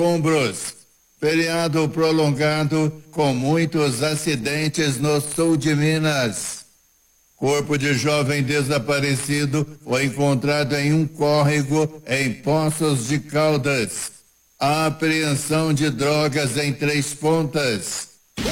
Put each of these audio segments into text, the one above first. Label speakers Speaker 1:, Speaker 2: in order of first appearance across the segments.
Speaker 1: escombros. Feriado prolongado com muitos acidentes no sul de Minas. Corpo de jovem desaparecido foi encontrado em um córrego em Poços de Caldas. A apreensão de drogas em Três Pontas.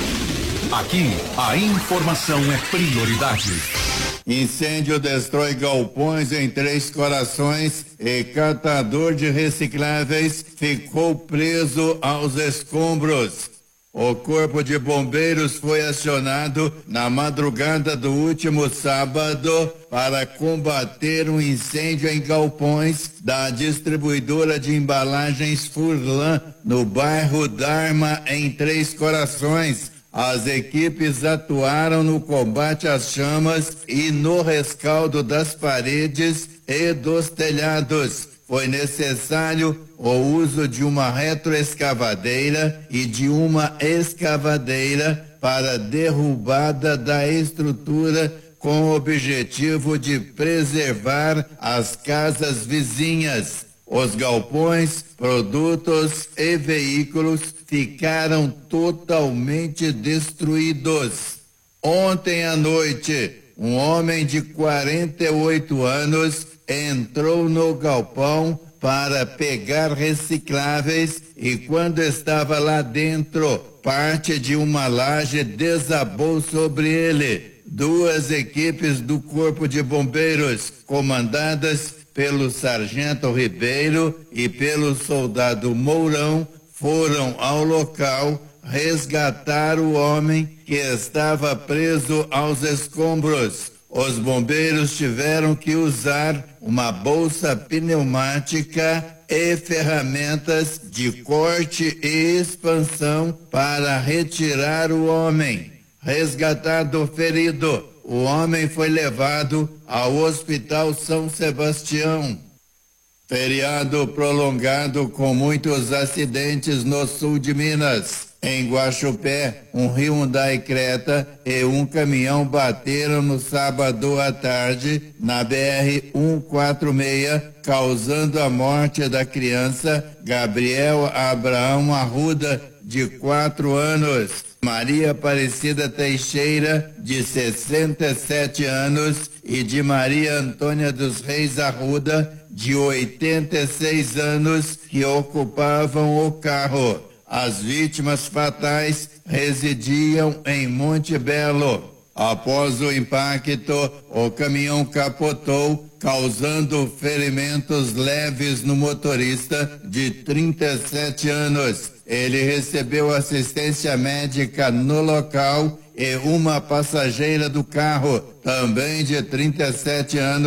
Speaker 2: Aqui, a informação é prioridade.
Speaker 1: Incêndio destrói galpões em Três Corações e catador de recicláveis ficou preso aos escombros. O Corpo de Bombeiros foi acionado na madrugada do último sábado para combater um incêndio em galpões da distribuidora de embalagens Furlan, no bairro Dharma, em Três Corações. As equipes atuaram no combate às chamas e no rescaldo das paredes e dos telhados. Foi necessário o uso de uma retroescavadeira e de uma escavadeira para derrubada da estrutura com o objetivo de preservar as casas vizinhas. Os galpões, produtos e veículos ficaram totalmente destruídos. Ontem à noite, um homem de 48 anos entrou no galpão para pegar recicláveis e quando estava lá dentro, parte de uma laje desabou sobre ele. Duas equipes do Corpo de Bombeiros, comandadas pelo Sargento Ribeiro e pelo soldado Mourão, foram ao local resgatar o homem que estava preso aos escombros. Os bombeiros tiveram que usar uma bolsa pneumática e ferramentas de corte e expansão para retirar o homem. Resgatado o ferido, o homem foi levado ao Hospital São Sebastião. Feriado prolongado com muitos acidentes no sul de Minas. Em Guaxupé, um Hyundai Creta e um caminhão bateram no sábado à tarde na BR-146, causando a morte da criança Gabriel Abraão Arruda, de 4 anos. Maria Aparecida Teixeira, de 67 anos, e de Maria Antônia dos Reis Arruda, de 86 anos, que ocupavam o carro. As vítimas fatais residiam em Monte Belo. Após o impacto, o caminhão capotou, causando ferimentos leves no motorista de 37 anos. Ele recebeu assistência médica no local e uma passageira do carro, também de 37 anos,